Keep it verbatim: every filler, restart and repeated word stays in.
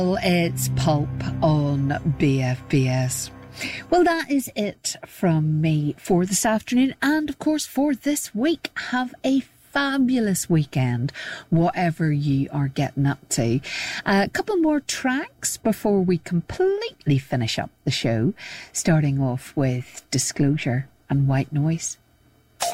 Well, it's Pulp on B F B S. Well, that is it from me for this afternoon and, of course, for this week. Have a fabulous weekend, whatever you are getting up to. A couple more tracks before we completely finish up the show, starting off with Disclosure and White Noise.